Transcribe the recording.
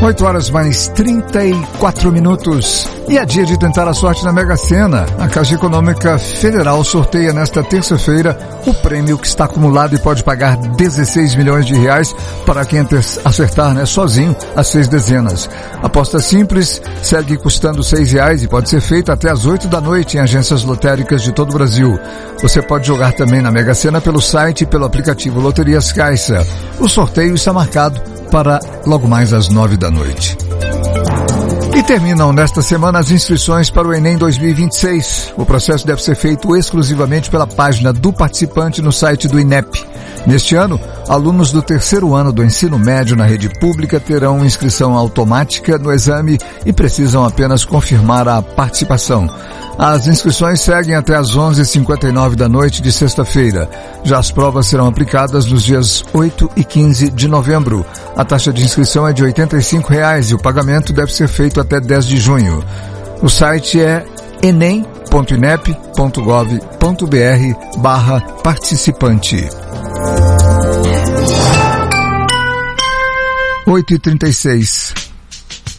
8 horas mais 34 minutos. E é dia de tentar a sorte na Mega Sena. A Caixa Econômica Federal sorteia nesta terça-feira o prêmio que está acumulado e pode pagar 16 milhões de reais para quem acertar, sozinho, as 6 dezenas. Aposta simples, segue custando R$6 e pode ser feita até às 8 da noite em agências lotéricas de todo o Brasil. Você pode jogar também na Mega Sena pelo site e pelo aplicativo Loterias Caixa. O sorteio está marcado para logo mais às 9 da noite. E terminam nesta semana as inscrições para o Enem 2026. O processo deve ser feito exclusivamente pela página do participante no site do INEP. Neste ano, alunos do terceiro ano do ensino médio na rede pública terão inscrição automática no exame e precisam apenas confirmar a participação. As inscrições seguem até às 11h59 da noite de sexta-feira. Já as provas serão aplicadas nos dias 8 e 15 de novembro. A taxa de inscrição é de R$85 e o pagamento deve ser feito até 10 de junho. O site é enem.inep.gov.br/participante. 8h36.